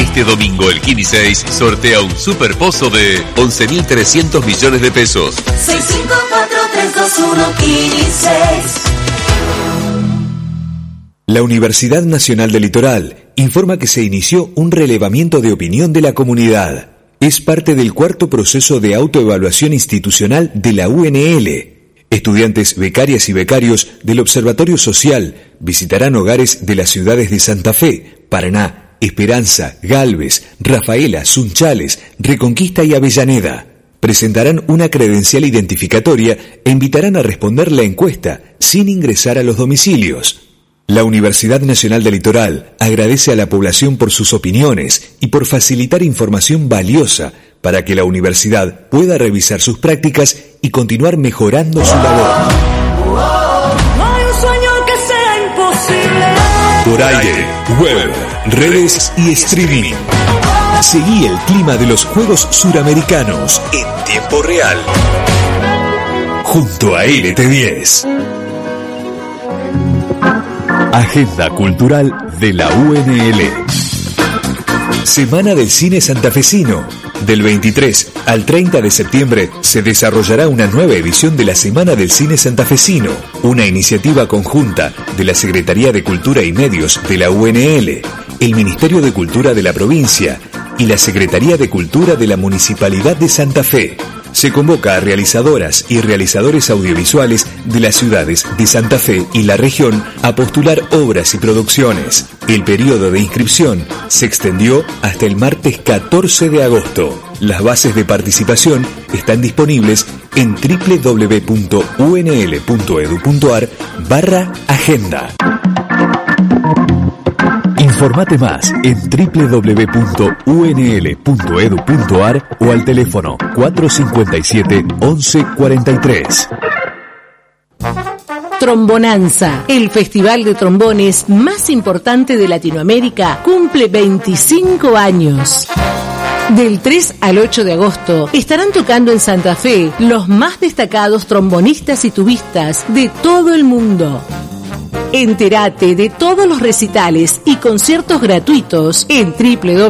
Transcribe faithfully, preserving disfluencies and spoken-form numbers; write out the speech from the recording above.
Este domingo el Kini seis sortea un superpozo de once mil trescientos millones de pesos. seis cinco cuatro tres dos uno Kini seis. La Universidad Nacional del Litoral informa que se inició un relevamiento de opinión de la comunidad. Es parte del cuarto proceso de autoevaluación institucional de la U N L. Estudiantes, becarias y becarios del Observatorio Social visitarán hogares de las ciudades de Santa Fe, Paraná, Esperanza, Galvez, Rafaela, Sunchales, Reconquista y Avellaneda. Presentarán una credencial identificatoria e invitarán a responder la encuesta sin ingresar a los domicilios. La Universidad Nacional del Litoral agradece a la población por sus opiniones y por facilitar información valiosa para que la universidad pueda revisar sus prácticas y continuar mejorando su labor. No hay un sueño que sea imposible. Por aire, web, redes y streaming. Seguí el clima de los Juegos Suramericanos en tiempo real. Junto a L T diez. Agenda Cultural de la U N L. Semana del Cine Santafesino. Del veintitrés al treinta de septiembre se desarrollará una nueva edición de la Semana del Cine Santafesino, una iniciativa conjunta de la Secretaría de Cultura y Medios de la U N L, el Ministerio de Cultura de la provincia y la Secretaría de Cultura de la Municipalidad de Santa Fe. Se convoca a realizadoras y realizadores audiovisuales de las ciudades de Santa Fe y la región a postular obras y producciones. El periodo de inscripción se extendió hasta el martes catorce de agosto. Las bases de participación están disponibles en doble u doble u doble u punto u n l punto e d u punto a r barra agenda. Informate más en doble u doble u doble u punto u n l punto e d u punto a r o al teléfono cuatro cinco siete, once cuarenta y tres. Trombonanza, el festival de trombones más importante de Latinoamérica, cumple veinticinco años. Del tres al ocho de agosto estarán tocando en Santa Fe los más destacados trombonistas y tubistas de todo el mundo. Entérate de todos los recitales y conciertos gratuitos en doble u doble u doble u